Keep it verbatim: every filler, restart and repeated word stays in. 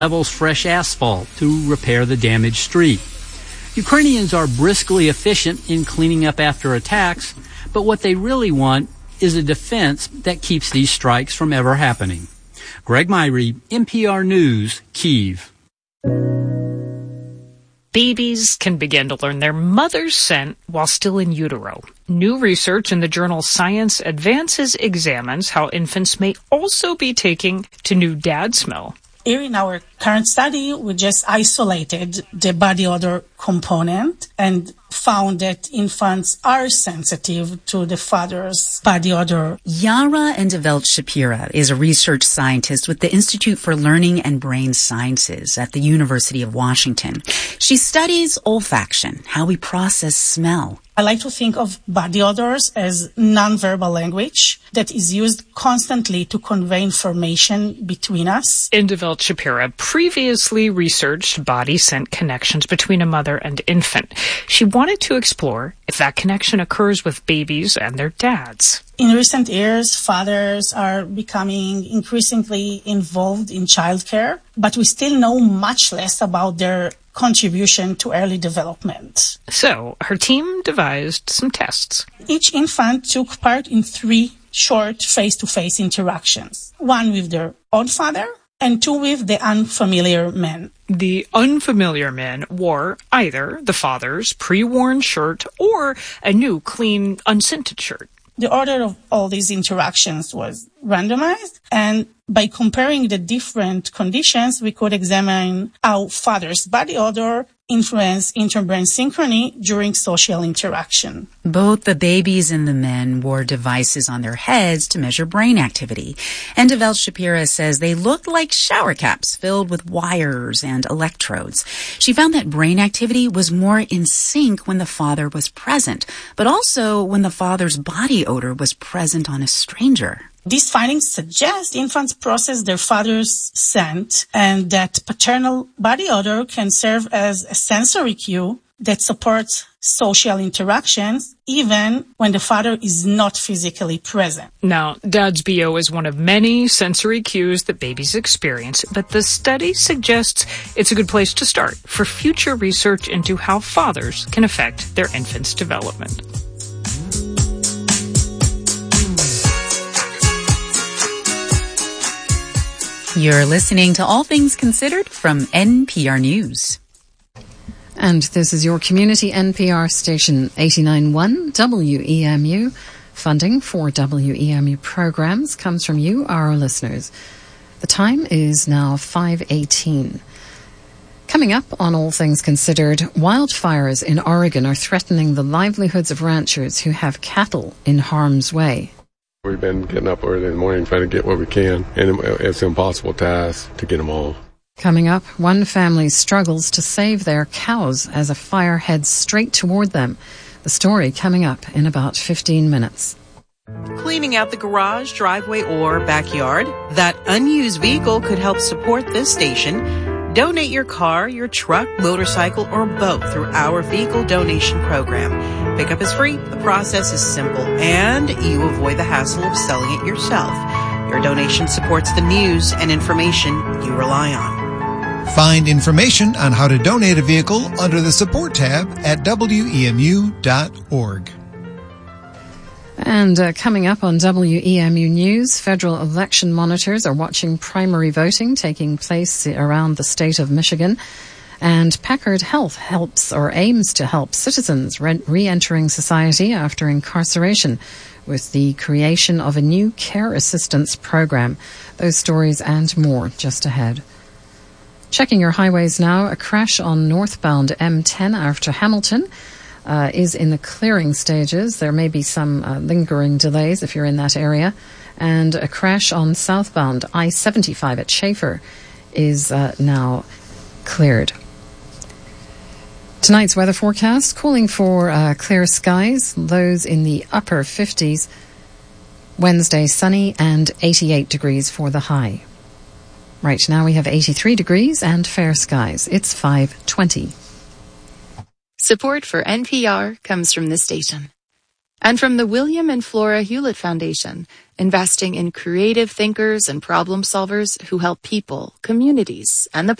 levels fresh asphalt to repair the damaged street. Ukrainians are briskly efficient in cleaning up after attacks, but what they really want is a defense that keeps these strikes from ever happening. Greg Myrie, N P R News, Kyiv. Babies can begin to learn their mother's scent while still in utero. New research in the journal Science Advances examines how infants may also be taking to new dad smell. Here in our current study, we just isolated the body odor component and found that infants are sensitive to the father's body odor. Yara Endevelt Shapira is a research scientist with the Institute for Learning and Brain Sciences at the University of Washington. She studies olfaction, how we process smell. I like to think of body odors as nonverbal language that is used constantly to convey information between us. Endevelt Shapira previously researched body scent connections between a mother and infant. She wanted to explore if that connection occurs with babies and their dads. In recent years, fathers are becoming increasingly involved in childcare, but we still know much less about their contribution to early development. So, her team devised some tests. Each infant took part in three short face-to-face interactions, one with their own father and two with the unfamiliar man. The unfamiliar man wore either the father's pre-worn shirt or a new, clean, unscented shirt. The order of all these interactions was randomized, and by comparing the different conditions, we could examine how father's body odor influenced interbrain synchrony during social interaction. Both the babies and the men wore devices on their heads to measure brain activity. Endevelt Shapira says they looked like shower caps filled with wires and electrodes. She found that brain activity was more in sync when the father was present, but also when the father's body odor was present on a stranger. These findings suggest infants process their father's scent and that paternal body odor can serve as a sensory cue that supports social interactions even when the father is not physically present. Now, Dad's B O is one of many sensory cues that babies experience, but the study suggests it's a good place to start for future research into how fathers can affect their infants' development. You're listening to All Things Considered from N P R News. And this is your community N P R station, eighty-nine point one W E M U. Funding for W E M U programs comes from you, our listeners. The time is now five eighteen. Coming up on All Things Considered, wildfires in Oregon are threatening the livelihoods of ranchers who have cattle in harm's way. We've been getting up early in the morning trying to get what we can, and it's an impossible task to get them all. Coming up, one family struggles to save their cows as a fire heads straight toward them. The story coming up in about fifteen minutes. Cleaning out the garage, driveway, or backyard? That unused vehicle could help support this station. Donate your car, your truck, motorcycle, or boat through our vehicle donation program. Pickup is free, the process is simple, and you avoid the hassle of selling it yourself. Your donation supports the news and information you rely on. Find information on how to donate a vehicle under the support tab at W E M U dot org. And uh, coming up on W E M U News, federal election monitors are watching primary voting taking place around the state of Michigan. And Packard Health helps or aims to help citizens re- re-entering society after incarceration with the creation of a new care assistance program. Those stories and more just ahead. Checking your highways now, a crash on northbound M ten after Hamilton uh, is in the clearing stages. There may be some uh, lingering delays if you're in that area. And a crash on southbound I seventy-five at Schaefer is uh, now cleared. Tonight's weather forecast, calling for uh, clear skies, lows in the upper fifties. Wednesday, sunny and eighty-eight degrees for the high. Right now we have eighty-three degrees and fair skies. It's five twenty. Support for N P R comes from this station. And from the William and Flora Hewlett Foundation, investing in creative thinkers and problem solvers who help people, communities, and the